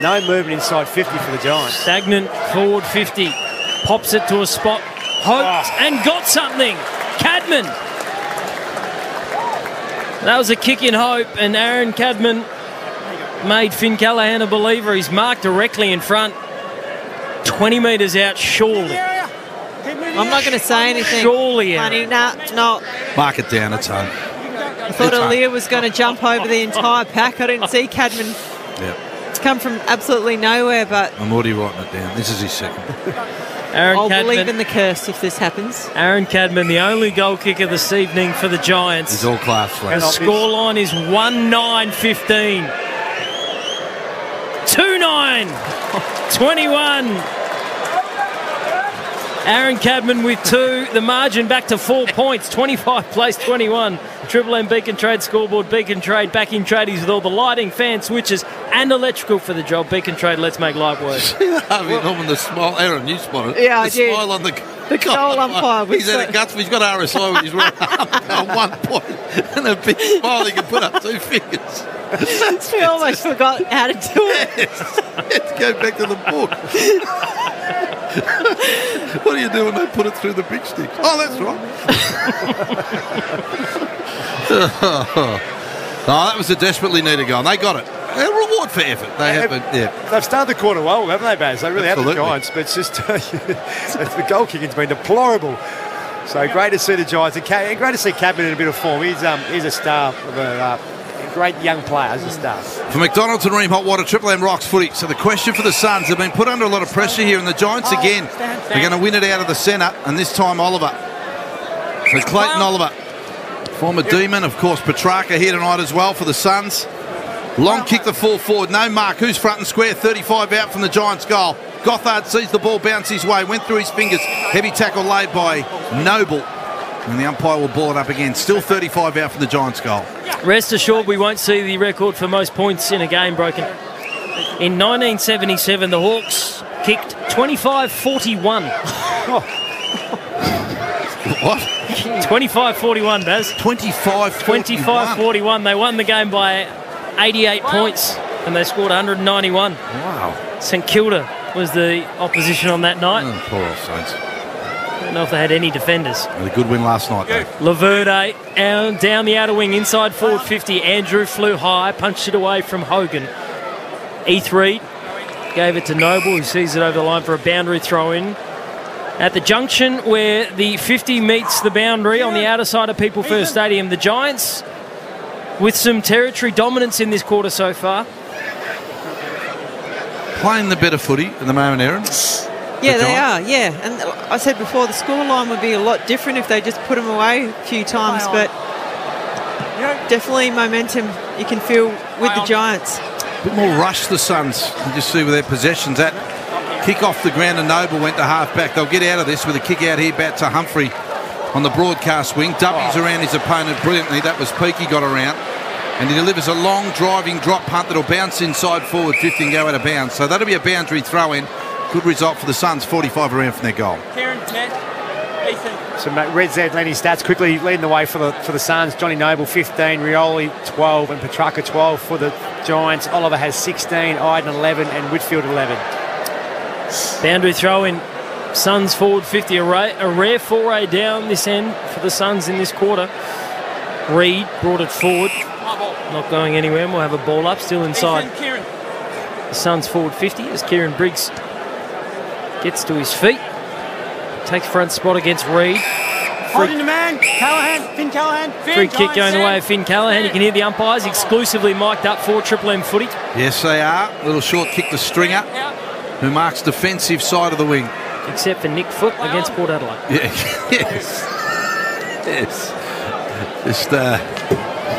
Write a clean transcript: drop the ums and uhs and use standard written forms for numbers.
No movement inside 50 for the Giants. Stagnant forward 50. Pops it to a spot. Hoped and got something. Cadman. That was a kick in hope, and Aaron Cadman made Finn Callaghan a believer. He's marked directly in front. 20 metres out, surely. I'm not going to say anything. Surely out. Honey, no. Mark it down, it's home. I thought Aaliyah was going to jump over the entire pack. I didn't see Cadman. Yep. It's come from absolutely nowhere, but I'm already writing it down. This is his second. I'll believe in the curse if this happens. Aaron Cadman, the only goal kicker this evening for the Giants. He's all class. The scoreline is 1-9-15. 2-9. 21. Aaron Cadman with 2. The margin back to 4 points. 25 plays 21. Triple M Beacon Trade scoreboard. Beacon Trade back in tradies with all the lighting, fan switches, and electrical for the job. Beacon Trade, let's make light work. Harvey Norman, the smile. Aaron, you spotted it. Yeah, I the did. smile on the goal umpire. He's had a guts. He's got RSI with his right arm on 1 point and a big smile. He can put up 2 fingers. We almost forgot how to do it. Yes. Let's go back to the book. What do you do when they put it through the big stick? Oh, that's right. That was a desperately needed goal. And they got it. A reward for effort. They have been, yeah. They've started the quarter well, haven't they, Baz? They really Absolutely. have the Giants, but it's just the goal kicking's been deplorable. So great to see the Giants and great to see Cadman in a bit of form. He's a star of a great young player as a star. For McDonald's and Ream Hot Water, Triple M Rocks footy. So the question for the Suns, they've been put under a lot of pressure here, and the Giants again, they're going to win it out of the centre, and this time Oliver. So Clayton Oliver, former Demon, of course, Petrarca here tonight as well for the Suns. Long kick the full forward, no mark, who's front and square, 35 out from the Giants' goal. Gothard sees the ball bounce his way, went through his fingers, heavy tackle laid by Noble. And the umpire will ball it up again. Still 35 out from the Giants' goal. Rest assured we won't see the record for most points in a game broken. In 1977, the Hawks kicked 25-41. What? 25-41, Baz. 25-41. They won the game by 88 points, and they scored 191. Wow. St Kilda was the opposition on that night. Poor old Saints. I don't know if they had any defenders. A good win last night, though. Laverde down the outer wing, inside forward 50. Andrew flew high, punched it away from Hogan. Heath Reid gave it to Noble, who sees it over the line for a boundary throw-in. At the junction where the 50 meets the boundary on the outer side of People First Stadium, the Giants, with some territory dominance in this quarter so far. Playing the better footy at the moment, Aaron. Yeah, they are, yeah. And I said before, the scoreline would be a lot different if they just put them away a few times, but definitely momentum you can feel with the Giants. A bit more rush, the Suns. You just see with their possessions. That kick off the ground and Noble went to half-back. They'll get out of this with a kick out here back to Humphrey on the broadcast wing. W's around his opponent brilliantly. That was Peaky got around. And he delivers a long driving drop punt that'll bounce inside forward 50 and go out of bounds. So that'll be a boundary throw-in. Good result for the Suns, 45 around from their goal. Kieran, Matt, Ethan. So Red Z leading stats quickly, leading the way for the Suns. Johnny Noble 15, Rioli 12, and Petrarca 12 for the Giants. Oliver has 16, Iden 11, and Whitfield 11. Boundary throw in. Suns forward 50, a rare foray down this end for the Suns in this quarter. Reid brought it forward, not going anywhere. We'll have a ball up, still inside. Ethan, The Suns forward 50 as Kieran Briggs gets to his feet, takes front spot against Reid. Holding the man, Callaghan, Finn Callaghan. Free kick going the way of Finn Callaghan. You can hear the umpires exclusively mic'd up for Triple M footy. Yes, they are. Little short kick to Stringer, who marks defensive side of the wing. Except for Nick Foot against Port Adelaide. Yeah. Yes. Just